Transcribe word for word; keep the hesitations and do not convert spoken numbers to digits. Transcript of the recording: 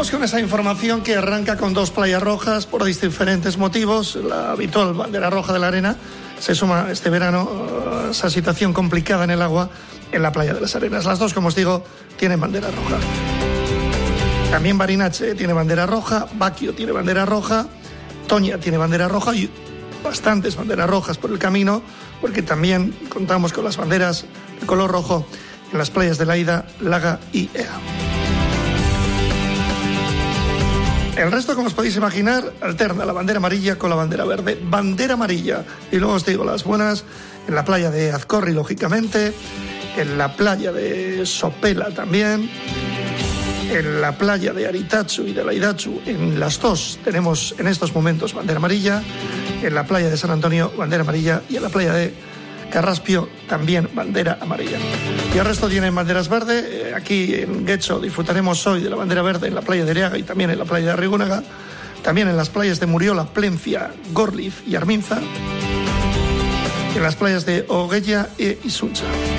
Vamos con esa información que arranca con dos playas rojas por diferentes motivos. La habitual bandera roja de la arena se suma este verano a esa situación complicada en el agua en la playa de las Arenas. Las dos, como os digo, tienen bandera roja. También Barinache tiene bandera roja, Baquio tiene bandera roja, Toña tiene bandera roja y bastantes banderas rojas por el camino, porque también contamos con las banderas de color rojo en las playas de Laida, Laga y Ea. El resto, como os podéis imaginar, alterna la bandera amarilla con la bandera verde. Bandera amarilla. Y luego os digo las buenas en la playa de Azcorri, lógicamente, en la playa de Sopela también, en la playa de Aritachu y de Laidachu, en las dos tenemos en estos momentos bandera amarilla, en la playa de San Antonio bandera amarilla y en la playa de Carraspio también bandera amarilla. Y el resto tienen banderas verdes. Aquí en Guecho disfrutaremos hoy de la bandera verde en la playa de Ereaga y también en la playa de Arrigúnaga, también en las playas de Muriola, Plencia, Gorliz y Arminza, en las playas de Oguella e Isuncha.